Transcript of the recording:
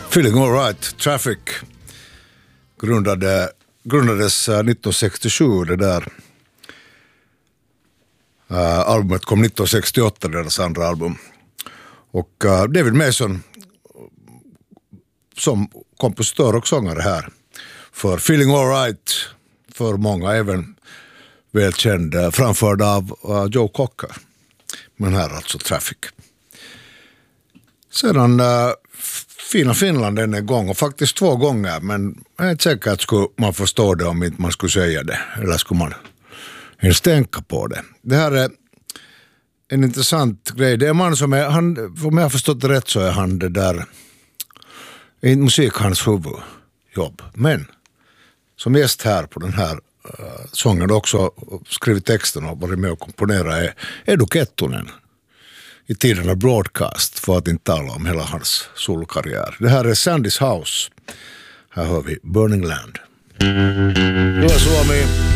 Feeling All Right, Traffic grundades 1967, det där albumet kom 1968, deras andra album. Och David Mason som kompositör och sångare här för Feeling All Right, för många även välkänd, framförd av Joe Cocker. Men här alltså Traffic. Sedan Fina Finland en gång, och faktiskt 2 gånger, men jag är inte säker att skulle man förstå det om inte man skulle säga det, eller skulle man ens tänka på det. Det här är en intressant grej. Det är en man som är, om jag har förstått det rätt så är han det där, är inte musik hans huvudjobb, men som gäst här på den här sången också skrivit texten och varit med och komponera är Edu Kettunen i tiden av Broadcast, för att inte tala om hela hans solkarriär. Det här är Sandy's House. Här hör vi Burning Land. Då är Suomi.